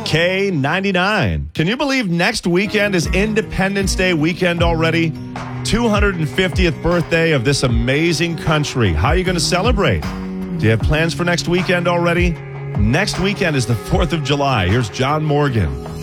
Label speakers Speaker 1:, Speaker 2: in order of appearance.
Speaker 1: K99. Can you believe next weekend is Independence Day weekend already? 250th birthday of this amazing country. How are you going to celebrate? Do you have plans for next weekend already? Next weekend is the 4th of July. Here's John Morgan.